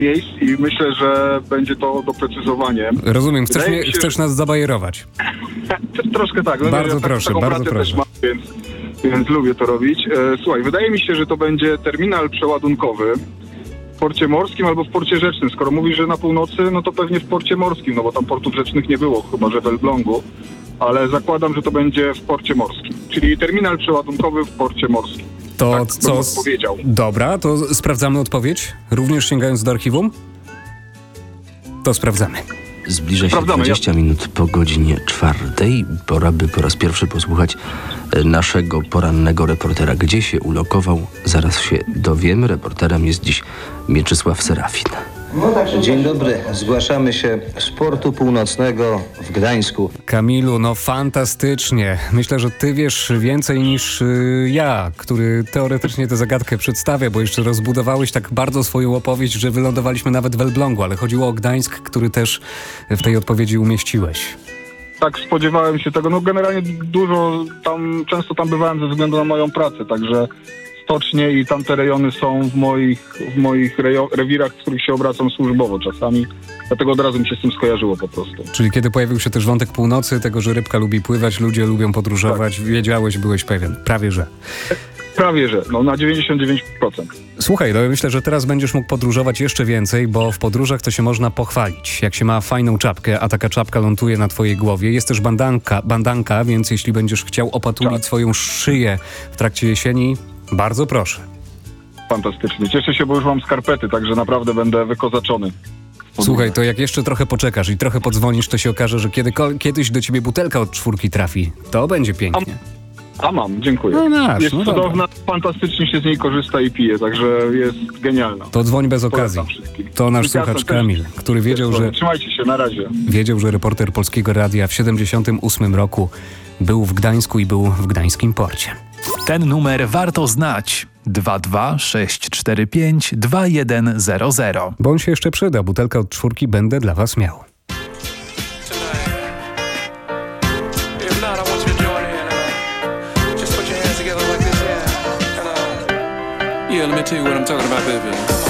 miejsc i myślę, że będzie to doprecyzowanie. Rozumiem, chcesz nas zabajerować. Troszkę tak. No, Bardzo proszę, taką bardzo pracę proszę. też mam, więc lubię to robić. Słuchaj, wydaje mi się, że to będzie terminal przeładunkowy w porcie morskim albo w porcie rzecznym. Skoro mówisz, że na północy, no to pewnie w porcie morskim, no bo tam portów rzecznych nie było, chyba że w Elblągu, ale zakładam, że to będzie w porcie morskim. Czyli terminal przeładunkowy w porcie morskim. To tak co? bym odpowiedział. Dobra, to sprawdzamy odpowiedź. Również sięgając do archiwum? To sprawdzamy. Zbliża się Sprawdzamy, 20 minut po godzinie 4. Pora by po raz pierwszy posłuchać naszego porannego reportera. Gdzie się ulokował? Zaraz się dowiemy. Reporterem jest dziś Mieczysław Serafin. Dzień dobry, zgłaszamy się z portu północnego w Gdańsku. Kamilu, no fantastycznie. Myślę, że ty wiesz więcej niż ja, który teoretycznie tę zagadkę przedstawia, bo jeszcze rozbudowałeś tak bardzo swoją opowieść, że wylądowaliśmy nawet w Elblągu, ale chodziło o Gdańsk, który też w tej odpowiedzi umieściłeś. Tak, spodziewałem się tego. No generalnie często tam bywałem ze względu na moją pracę, także stocznie i tamte rejony są w moich rewirach, w których się obracam służbowo czasami. Dlatego od razu mi się z tym skojarzyło po prostu. Czyli kiedy pojawił się też wątek północy, tego, że rybka lubi pływać, ludzie lubią podróżować, tak. Wiedziałeś, byłeś pewien. Prawie że. Prawie że. No na 99%. Słuchaj, no myślę, że teraz będziesz mógł podróżować jeszcze więcej, bo w podróżach to się można pochwalić. Jak się ma fajną czapkę, a taka czapka ląduje na twojej głowie, jest też bandanka, więc jeśli będziesz chciał opatulić swoją szyję w trakcie jesieni, bardzo proszę. Fantastycznie. Cieszę się, bo już mam skarpety, także naprawdę będę wykozaczony. Słuchaj, to jak jeszcze trochę poczekasz i trochę podzwonisz, to się okaże, że kiedyś do ciebie butelka od 4 trafi. To będzie pięknie. A mam, dziękuję. Jest cudowna, fantastycznie się z niej korzysta i pije, także jest genialna. To dzwoń bez okazji. To nasz słuchacz Kamil, który wiedział, że... Trzymajcie się, na razie. Wiedział, że reporter Polskiego Radia w 78 roku był w Gdańsku i był w gdańskim porcie. Ten numer warto znać. 226452100. Bo on się jeszcze przyda. Butelkę od 4 będę dla was miał. Yeah, let me tell you what I'm talking about, baby.